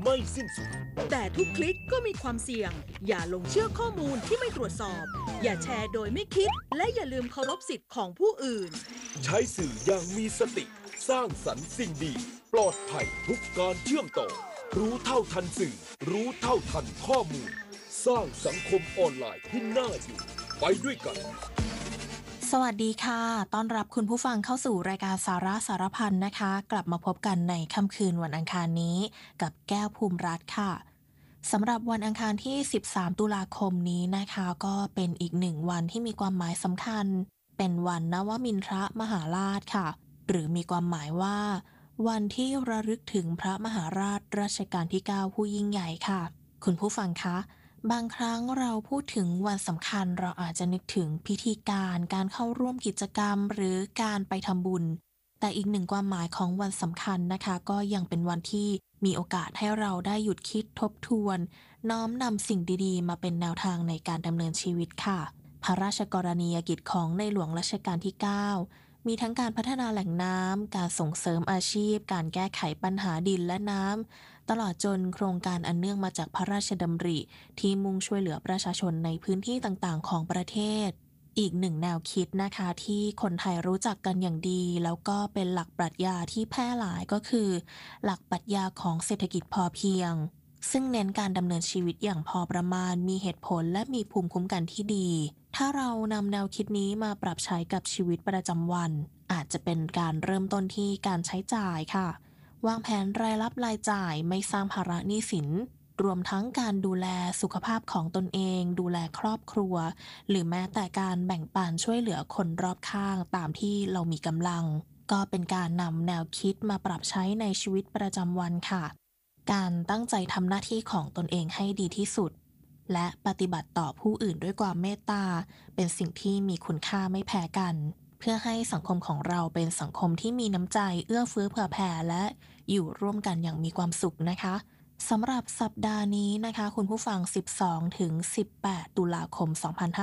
ไม่สิ้นสุดแต่ทุกคลิกก็มีความเสี่ยงอย่าลงเชื่อข้อมูลที่ไม่ตรวจสอบอย่าแชร์โดยไม่คิดและอย่าลืมเคารพสิทธิ์ของผู้อื่นใช้สื่ออย่างมีสติสร้างสรรค์สิ่งดีปลอดภัยทุกการเชื่อมต่อรู้เท่าทันสื่อรู้เท่าทันข้อมูลสร้างสังคมออนไลน์ที่น่าอยู่ไปด้วยกันสวัสดีค่ะต้อนรับคุณผู้ฟังเข้าสู่รายการสาระสารพันนะคะกลับมาพบกันในค่ำคืนวันอังคารนี้กับแก้วภูมิรัตน์ค่ะสำหรับวันอังคารที่13ตุลาคมนี้นะคะก็เป็นอีกหนึ่งวันที่มีความหมายสำคัญเป็นวันนวมินทรมหาราชค่ะหรือมีความหมายว่าวันที่ระลึกถึงพระมหาราชรัชกาลที่9ผู้ยิ่งใหญ่ค่ะคุณผู้ฟังคะบางครั้งเราพูดถึงวันสำคัญเราอาจจะนึกถึงพิธีการเข้าร่วมกิจกรรมหรือการไปทำบุญแต่อีกหนึ่งความหมายของวันสำคัญนะคะก็ยังเป็นวันที่มีโอกาสให้เราได้หยุดคิดทบทวนน้อมนำสิ่งดีๆมาเป็นแนวทางในการดำเนินชีวิตค่ะพระราชกรณียกิจของในหลวงรัชกาลที่9มีทั้งการพัฒนาแหล่งน้ำการส่งเสริมอาชีพการแก้ไขปัญหาดินและน้ำตลอดจนโครงการอันเนื่องมาจากพระราชดำริที่มุ่งช่วยเหลือประชาชนในพื้นที่ต่างๆของประเทศอีกหนึ่งแนวคิดนะคะที่คนไทยรู้จักกันอย่างดีแล้วก็เป็นหลักปรัชญาที่แพร่หลายก็คือหลักปรัชญาของเศรษฐกิจพอเพียงซึ่งเน้นการดำเนินชีวิตอย่างพอประมาณมีเหตุผลและมีภูมิคุ้มกันที่ดีถ้าเรานำแนวคิดนี้มาปรับใช้กับชีวิตประจำวันอาจจะเป็นการเริ่มต้นที่การใช้จ่ายค่ะวางแผนรายรับรายจ่ายไม่สร้างภาระหนี้สินรวมทั้งการดูแลสุขภาพของตนเองดูแลครอบครัวหรือแม้แต่การแบ่งปันช่วยเหลือคนรอบข้างตามที่เรามีกำลังก็เป็นการนำแนวคิดมาปรับใช้ในชีวิตประจำวันค่ะการตั้งใจทำหน้าที่ของตนเองให้ดีที่สุดและปฏิบัติต่อผู้อื่นด้วยความเมตตาเป็นสิ่งที่มีคุณค่าไม่แพ้กันเพื่อให้สังคมของเราเป็นสังคมที่มีน้ำใจเอื้อเฟื้อเผื่อแผ่และอยู่ร่วมกันอย่างมีความสุขนะคะสำหรับสัปดาห์นี้นะคะคุณผู้ฟัง12ถึง18ตุลาคม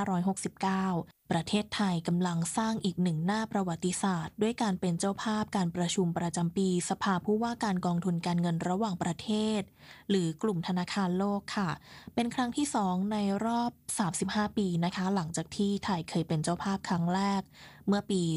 2569ประเทศไทยกำลังสร้างอีกหนึ่งหน้าประวัติศาสตร์ด้วยการเป็นเจ้าภาพการประชุมประจำปีสภาผู้ว่าการกองทุนการเงินระหว่างประเทศหรือกลุ่มธนาคารโลกค่ะเป็นครั้งที่2ในรอบ35ปีนะคะหลังจากที่ไทยเคยเป็นเจ้าภาพครั้งแรกเมื่อปี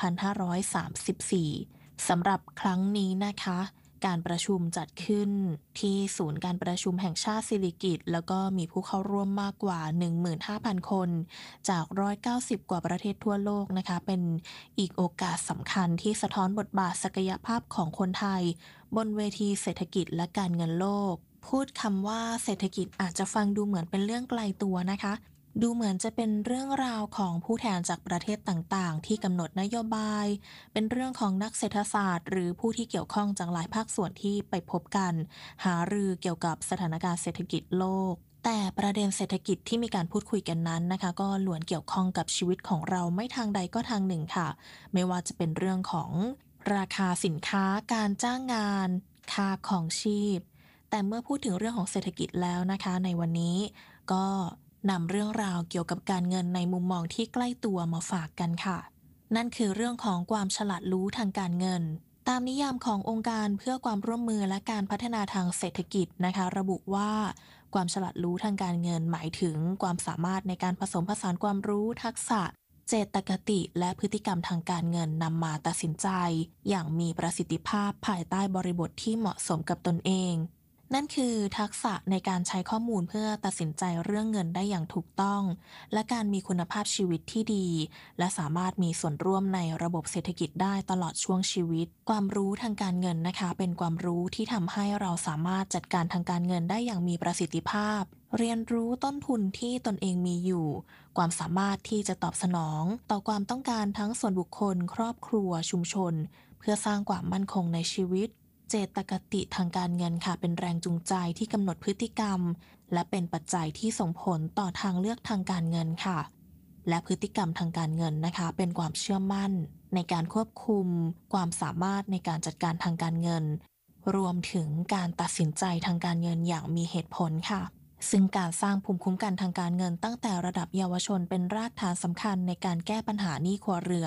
2534สำหรับครั้งนี้นะคะการประชุมจัดขึ้นที่ศูนย์การประชุมแห่งชาติสิริกิติ์แล้วก็มีผู้เข้าร่วมมากกว่า 15,000 คนจาก190กว่าประเทศทั่วโลกนะคะเป็นอีกโอกาสสำคัญที่สะท้อนบทบาทศักยภาพของคนไทยบนเวทีเศรษฐกิจและการเงินโลกพูดคำว่าเศรษฐกิจอาจจะฟังดูเหมือนเป็นเรื่องไกลตัวนะคะดูเหมือนจะเป็นเรื่องราวของผู้แทนจากประเทศต่างๆที่กำหนดนโยบายเป็นเรื่องของนักเศรษฐศาสตร์หรือผู้ที่เกี่ยวข้องจากหลายภาคส่วนที่ไปพบกันหารือเกี่ยวกับสถานการณ์เศรษฐกิจโลกแต่ประเด็นเศรษฐกิจที่มีการพูดคุยกันนั้นนะคะก็ล้วนเกี่ยวข้องกับชีวิตของเราไม่ทางใดก็ทางหนึ่งค่ะไม่ว่าจะเป็นเรื่องของราคาสินค้าการจ้างงานค่าของชีพแต่เมื่อพูดถึงเรื่องของเศรษฐกิจแล้วนะคะในวันนี้ก็นำเรื่องราวเกี่ยวกับการเงินในมุมมองที่ใกล้ตัวมาฝากกันค่ะนั่นคือเรื่องของความฉลาดรู้ทางการเงินตามนิยามขององค์การเพื่อความร่วมมือและการพัฒนาทางเศรษฐกิจนะคะระบุว่าความฉลาดรู้ทางการเงินหมายถึงความสามารถในการผสมผสานความรู้ทักษะเจตคติและพฤติกรรมทางการเงินนำมาตัดสินใจอย่างมีประสิทธิภาพภายใต้บริบทที่เหมาะสมกับตนเองนั่นคือทักษะในการใช้ข้อมูลเพื่อตัดสินใจเรื่องเงินได้อย่างถูกต้องและการมีคุณภาพชีวิตที่ดีและสามารถมีส่วนร่วมในระบบเศรษฐกิจได้ตลอดช่วงชีวิตความรู้ทางการเงินนะคะเป็นความรู้ที่ทำให้เราสามารถจัดการทางการเงินได้อย่างมีประสิทธิภาพเรียนรู้ต้นทุนที่ตนเองมีอยู่ความสามารถที่จะตอบสนองต่อความต้องการทั้งส่วนบุคคลครอบครัวชุมชนเพื่อสร้างความมั่นคงในชีวิตเจตคติทางการเงินค่ะเป็นแรงจูงใจที่กำหนดพฤติกรรมและเป็นปัจจัยที่ส่งผลต่อทางเลือกทางการเงินค่ะและพฤติกรรมทางการเงินนะคะเป็นความเชื่อมั่นในการควบคุมความสามารถในการจัดการทางการเงินรวมถึงการตัดสินใจทางการเงินอย่างมีเหตุผลค่ะซึ่งการสร้างภูมิคุ้มกันทางการเงินตั้งแต่ระดับเยาวชนเป็นรากฐานสำคัญในการแก้ปัญหาหนี้ครัวเรือน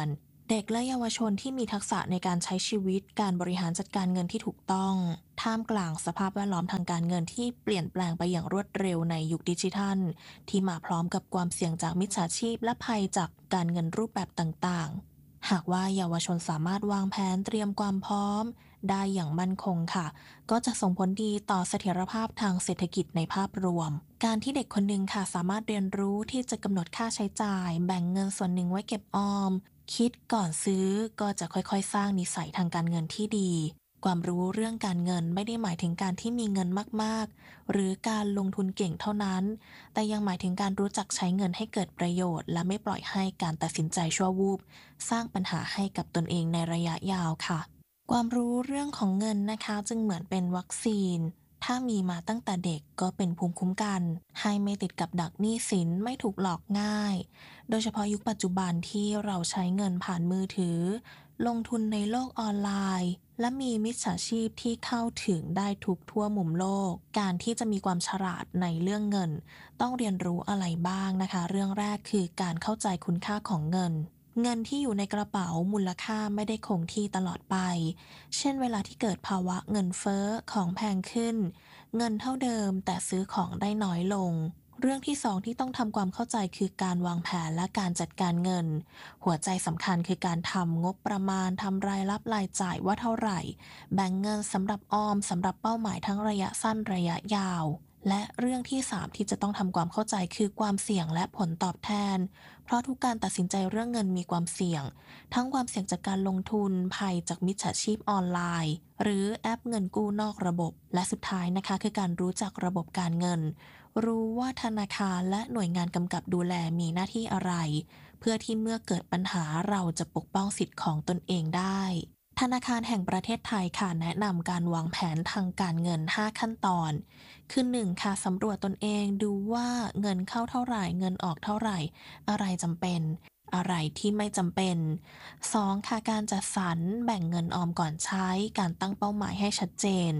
เด็กและเยาวชนที่มีทักษะในการใช้ชีวิตการบริหารจัดการเงินที่ถูกต้องท่ามกลางสภาพแวดล้อมทางการเงินที่เปลี่ยนแปลงไปอย่างรวดเร็วในยุคดิจิทัลที่มาพร้อมกับความเสี่ยงจากมิจฉาชีพและภัยจากการเงินรูปแบบต่างๆหากว่าเยาวชนสามารถวางแผนเตรียมความพร้อมได้อย่างมั่นคงค่ะก็จะส่งผลดีต่อเสถียรภาพทางเศรษฐกิจในภาพรวมการที่เด็กคนหนึ่งค่ะสามารถเรียนรู้ที่จะกำหนดค่าใช้จ่ายแบ่งเงินส่วนหนึ่งไว้เก็บออมคิดก่อนซื้อก็จะค่อยๆสร้างนิสัยทางการเงินที่ดีความรู้เรื่องการเงินไม่ได้หมายถึงการที่มีเงินมากๆหรือการลงทุนเก่งเท่านั้นแต่ยังหมายถึงการรู้จักใช้เงินให้เกิดประโยชน์และไม่ปล่อยให้การตัดสินใจชั่ววูบสร้างปัญหาให้กับตนเองในระยะยาวค่ะความรู้เรื่องของเงินนะคะจึงเหมือนเป็นวัคซีนถ้ามีมาตั้งแต่เด็กก็เป็นภูมิคุ้มกันให้ไม่ติดกับดักหนี้สินไม่ถูกหลอกง่ายโดยเฉพาะยุคปัจจุบันที่เราใช้เงินผ่านมือถือลงทุนในโลกออนไลน์และมีมิจฉาชีพที่เข้าถึงได้ทุกทั่วมุมโลกการที่จะมีความฉลาดในเรื่องเงินต้องเรียนรู้อะไรบ้างนะคะเรื่องแรกคือการเข้าใจคุณค่าของเงินที่อยู่ในกระเป๋ามูลค่าไม่ได้คงที่ตลอดไปเช่นเวลาที่เกิดภาวะเงินเฟ้อของแพงขึ้นเงินเท่าเดิมแต่ซื้อของได้น้อยลงเรื่องที่สองที่ต้องทำความเข้าใจคือการวางแผนและการจัดการเงินหัวใจสำคัญคือการทำงบประมาณทำรายรับรายจ่ายว่าเท่าไหร่แบ่งเงินสำหรับออมสำหรับเป้าหมายทั้งระยะสั้นระยะยาวและเรื่องที่สามที่จะต้องทำความเข้าใจคือความเสี่ยงและผลตอบแทนเพราะทุกการตัดสินใจเรื่องเงินมีความเสี่ยงทั้งความเสี่ยงจากการลงทุนภัยจากมิจฉาชีพออนไลน์หรือแอปเงินกู้นอกระบบและสุดท้ายนะคะคือการรู้จักระบบการเงินรู้ว่าธนาคารและหน่วยงานกำกับดูแลมีหน้าที่อะไรเพื่อที่เมื่อเกิดปัญหาเราจะปกป้องสิทธิ์ของตนเองได้ธนาคารแห่งประเทศไทยค่ะแนะนำการวางแผนทางการเงิน5ขั้นตอนคือ1ค่ะสำรวจตนเองดูว่าเงินเข้าเท่าไหร่เงินออกเท่าไหร่อะไรจำเป็นอะไรที่ไม่จำเป็น2ค่ะการจัดสรรแบ่งเงินออมก่อนใช้การตั้งเป้าหมายให้ชัดเจน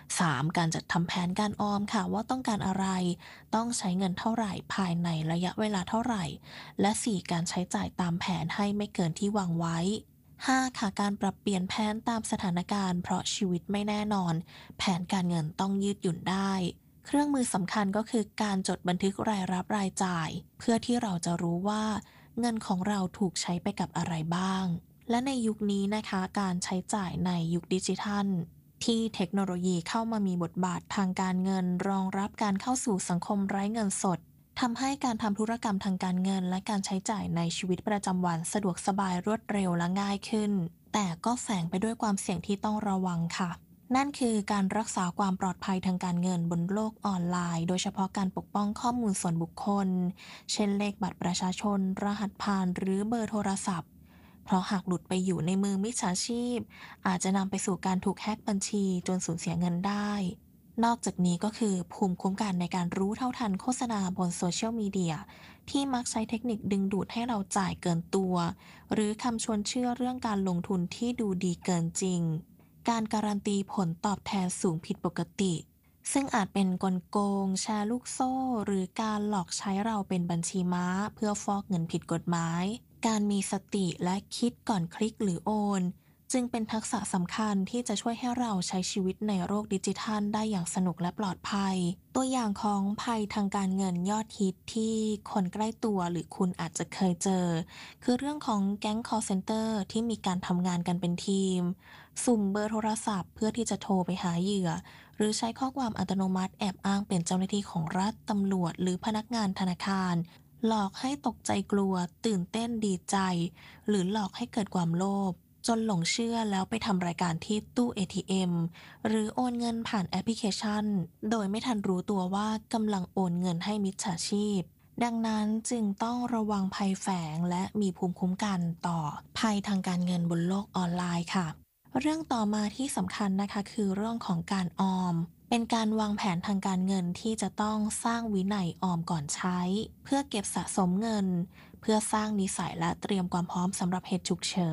3การจัดทำแผนการออมค่ะว่าต้องการอะไรต้องใช้เงินเท่าไหร่ภายในระยะเวลาเท่าไหร่และ4การใช้จ่ายตามแผนให้ไม่เกินที่วางไว้5ค่ะการปรับเปลี่ยนแผนตามสถานการณ์เพราะชีวิตไม่แน่นอนแผนการเงินต้องยืดหยุ่นได้เครื่องมือสำคัญก็คือการจดบันทึกรายรับรายจ่ายเพื่อที่เราจะรู้ว่าเงินของเราถูกใช้ไปกับอะไรบ้างและในยุคนี้นะคะการใช้จ่ายในยุคดิจิทัลที่เทคโนโลยีเข้ามามีบทบาททางการเงินรองรับการเข้าสู่สังคมไร้เงินสดทำให้การทำธุรกรรมทางการเงินและการใช้จ่ายในชีวิตประจำวันสะดวกสบายรวดเร็วและง่ายขึ้นแต่ก็แฝงไปด้วยความเสี่ยงที่ต้องระวังค่ะนั่นคือการรักษาความปลอดภัยทางการเงินบนโลกออนไลน์โดยเฉพาะการปกป้องข้อมูลส่วนบุคคลเช่นเลขบัตรประชาชนรหัสผ่านหรือเบอร์โทรศัพท์เพราะหากหลุดไปอยู่ในมือมิจฉาชีพอาจจะนำไปสู่การถูกแฮ็กบัญชีจนสูญเสียเงินได้นอกจากนี้ก็คือภูมิคุ้มกันในการรู้เท่าทันโฆษณาบนโซเชียลมีเดียที่มักใช้เทคนิคดึงดูดให้เราจ่ายเกินตัวหรือคำชวนเชื่อเรื่องการลงทุนที่ดูดีเกินจริงการการันตีผลตอบแทนสูงผิดปกติซึ่งอาจเป็นกลโกงแชร์ลูกโซ่หรือการหลอกใช้เราเป็นบัญชีม้าเพื่อฟอกเงินผิดกฎหมายการมีสติและคิดก่อนคลิกหรือโอนจึงเป็นทักษะสำคัญที่จะช่วยให้เราใช้ชีวิตในโลกดิจิทัลได้อย่างสนุกและปลอดภัยตัวอย่างของภัยทางการเงินยอดฮิตที่คนใกล้ตัวหรือคุณอาจจะเคยเจอคือเรื่องของแก๊ง call center ที่มีการทำงานกันเป็นทีมสุ่มเบอร์โทรศัพท์เพื่อที่จะโทรไปหาเหยื่อหรือใช้ข้อความอัตโนมัติแอบอ้างเป็นเจ้าหน้าที่ของรัฐตำรวจหรือพนักงานธนาคารหลอกให้ตกใจกลัวตื่นเต้นดีใจหรือหลอกให้เกิดความโลภจนหลงเชื่อแล้วไปทำรายการที่ตู้ ATM หรือโอนเงินผ่านแอปพลิเคชันโดยไม่ทันรู้ตัวว่ากำลังโอนเงินให้มิจฉาชีพดังนั้นจึงต้องระวังภัยแฝงและมีภูมิคุ้มกันต่อภัยทางการเงินบนโลกออนไลน์ค่ะเรื่องต่อมาที่สำคัญนะคะคือเรื่องของการออมเป็นการวางแผนทางการเงินที่จะต้องสร้างวินัยออมก่อนใช้เพื่อเก็บสะสมเงินเพื่อสร้างนิสัยและเตรียมความพร้อมสำหรับเหตุฉุกเฉิน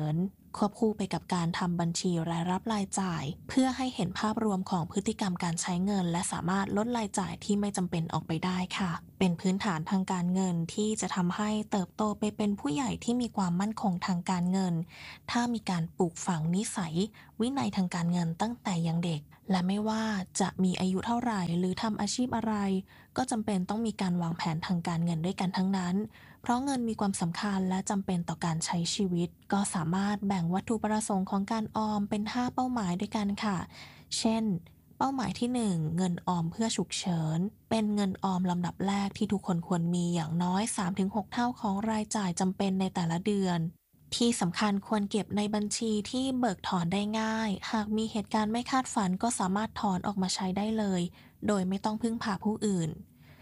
ควบคู่ไปกับการทำบัญชีรายรับรายจ่ายเพื่อให้เห็นภาพรวมของพฤติกรรมการใช้เงินและสามารถลดรายจ่ายที่ไม่จำเป็นออกไปได้ค่ะเป็นพื้นฐานทางการเงินที่จะทำให้เติบโตไปเป็นผู้ใหญ่ที่มีความมั่นคงทางการเงินถ้ามีการปลูกฝังนิสัยวินัยทางการเงินตั้งแต่ยังเด็กและไม่ว่าจะมีอายุเท่าไหร่หรือทำอาชีพอะไรก็จำเป็นต้องมีการวางแผนทางการเงินด้วยกันทั้งนั้นเพราะเงินมีความสำคัญและจำเป็นต่อการใช้ชีวิตก็สามารถแบ่งวัตถุประสงค์ของการออมเป็น5เป้าหมายด้วยกันค่ะเช่นเป้าหมายที่1เงินออมเพื่อฉุกเฉินเป็นเงินออมลำดับแรกที่ทุกคนควรมีอย่างน้อย 3-6 เท่าของรายจ่ายจำเป็นในแต่ละเดือนที่สำคัญควรเก็บในบัญชีที่เบิกถอนได้ง่ายหากมีเหตุการณ์ไม่คาดฝันก็สามารถถอนออกมาใช้ได้เลยโดยไม่ต้องพึ่งพาผู้อื่น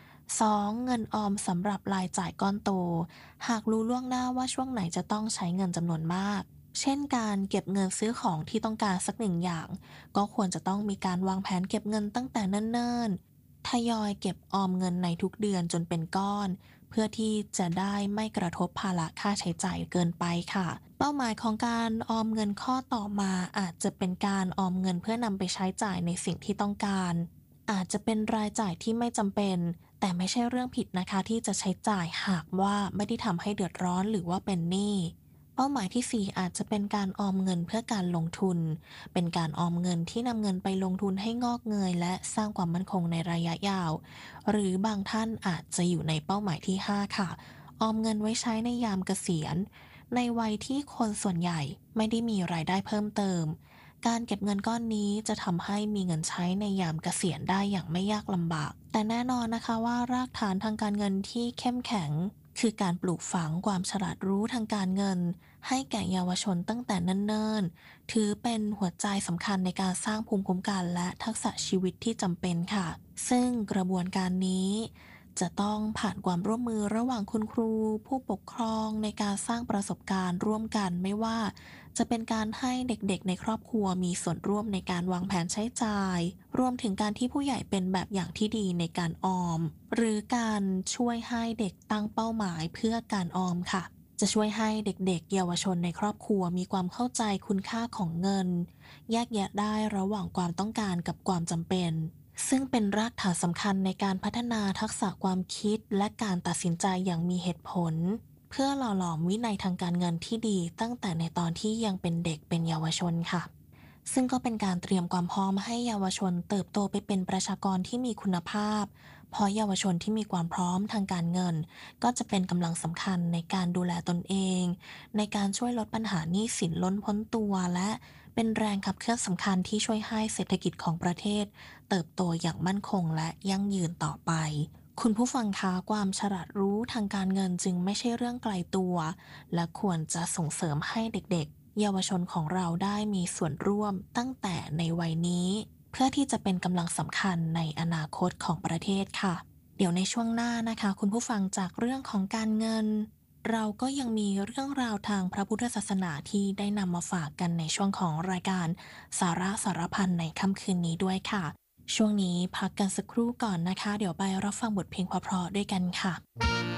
2เงินออมสำหรับรายจ่ายก้อนโตหากรู้ล่วงหน้าว่าช่วงไหนจะต้องใช้เงินจำนวนมากเช่นการเก็บเงินซื้อของที่ต้องการสัก1อย่างก็ควรจะต้องมีการวางแผนเก็บเงินตั้งแต่เนิ่นๆทยอยเก็บออมเงินในทุกเดือนจนเป็นก้อนเพื่อที่จะได้ไม่กระทบภาระค่าใช้จ่ายเกินไปค่ะเป้าหมายของการออมเงินข้อต่อมาอาจจะเป็นการออมเงินเพื่อนำไปใช้จ่ายในสิ่งที่ต้องการอาจจะเป็นรายจ่ายที่ไม่จำเป็นแต่ไม่ใช่เรื่องผิดนะคะที่จะใช้จ่ายหากว่าไม่ได้ทำให้เดือดร้อนหรือว่าเป็นหนี้เป้าหมายที่4อาจจะเป็นการออมเงินเพื่อการลงทุนเป็นการออมเงินที่นำเงินไปลงทุนให้งอกเงยและสร้างความมั่นคงในระยะยาวหรือบางท่านอาจจะอยู่ในเป้าหมายที่5ค่ะออมเงินไว้ใช้ในยามเกษียณในวัยที่คนส่วนใหญ่ไม่ได้มีรายได้เพิ่มเติมการเก็บเงินก้อนนี้จะทำให้มีเงินใช้ในยามเกษียณได้อย่างไม่ยากลำบากแต่แน่นอนนะคะว่ารากฐานทางการเงินที่เข้มแข็งคือการปลูกฝังความฉลาดรู้ทางการเงินให้แก่เยาวชนตั้งแต่เนิ่นๆถือเป็นหัวใจสำคัญในการสร้างภูมิคุ้มกันและทักษะชีวิตที่จำเป็นค่ะซึ่งกระบวนการนี้จะต้องผ่านความร่วมมือระหว่างคุณครูผู้ปกครองในการสร้างประสบการณ์ร่วมกันไม่ว่าจะเป็นการให้เด็กๆในครอบครัวมีส่วนร่วมในการวางแผนใช้จ่ายรวมถึงการที่ผู้ใหญ่เป็นแบบอย่างที่ดีในการออมหรือการช่วยให้เด็กตั้งเป้าหมายเพื่อการออมค่ะจะช่วยให้เด็กๆเยาวชนในครอบครัวมีความเข้าใจคุณค่าของเงินแยกแยะได้ระหว่างความต้องการกับความจำเป็นซึ่งเป็นรากฐานสำคัญในการพัฒนาทักษะความคิดและการตัดสินใจอย่างมีเหตุผลเพื่อหล่อหลอมวินัยทางการเงินที่ดีตั้งแต่ในตอนที่ยังเป็นเด็กเป็นเยาวชนค่ะซึ่งก็เป็นการเตรียมความพร้อมให้เยาวชนเติบโตไปเป็นประชากรที่มีคุณภาพเพราะเยาวชนที่มีความพร้อมทางการเงินก็จะเป็นกำลังสำคัญในการดูแลตนเองในการช่วยลดปัญหาหนี้สินล้นพ้นตัวและเป็นแรงขับเคลื่อนสำคัญที่ช่วยให้เศรษฐกิจของประเทศเติบโตอย่างมั่นคงและยั่งยืนต่อไปคุณผู้ฟังคะความฉลาดรู้ทางการเงินจึงไม่ใช่เรื่องไกลตัวและควรจะส่งเสริมให้เด็กๆเยาวชนของเราได้มีส่วนร่วมตั้งแต่ในวัยนี้เพื่อที่จะเป็นกำลังสำคัญในอนาคตของประเทศค่ะเดี๋ยวในช่วงหน้านะคะคุณผู้ฟังจากเรื่องของการเงินเราก็ยังมีเรื่องราวทางพระพุทธศาสนาที่ได้นำมาฝากกันในช่วงของรายการสาระสารพันในค่ำคืนนี้ด้วยค่ะช่วงนี้พักกันสักครู่ก่อนนะคะเดี๋ยวไปรับฟังบทเพลงเพราะๆด้วยกันค่ะ